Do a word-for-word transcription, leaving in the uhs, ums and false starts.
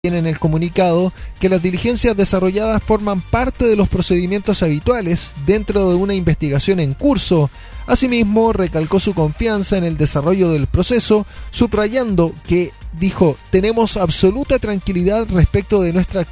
en el comunicado que las diligencias desarrolladas forman parte de los procedimientos habituales dentro de una investigación en curso. Asimismo, recalcó su confianza en el desarrollo del proceso, subrayando que, dijo, tenemos absoluta tranquilidad respecto de nuestra